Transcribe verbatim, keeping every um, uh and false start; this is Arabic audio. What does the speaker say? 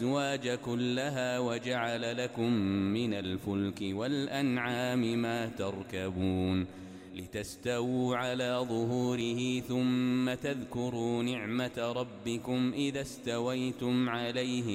الأزواج كلها وجعل لكم من الفلك والأنعام ما تركبون لتستووا على ظهوره ثم تذكروا نعمة ربكم إذا استويتم عليه